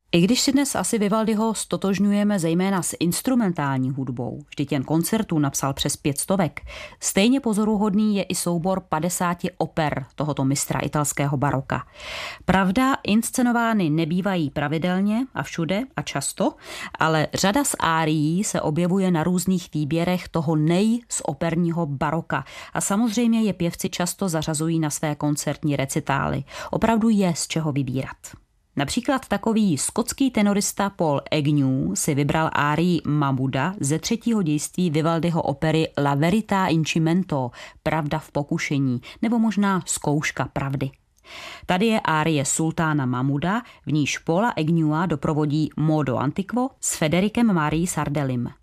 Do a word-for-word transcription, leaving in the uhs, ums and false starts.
I když si dnes asi Vivaldiho stotožňujeme zejména s instrumentální hudbou, vždyť jen koncertů napsal přes pět stovek, stejně pozoruhodný je i soubor padesáti oper tohoto mistra italského baroka. Pravda, inscenovány nebývají pravidelně a všude a často, ale řada z árií se objevuje na různých výběrech toho nej z operního baroka a samozřejmě je pěvci často zařazují na své koncertní recitály. Opravdu je z čeho vybírat. Například takový skotský tenorista Paul Agnew si vybral árii Mahmuda ze třetího dějství Vivaldiho opery La verità in cimento, pravda v pokušení, nebo možná zkouška pravdy. Tady je árie sultána Mahmuda, v níž Paula Agnewa doprovodí Modo Antiquo s Federikem Marii Sardellim.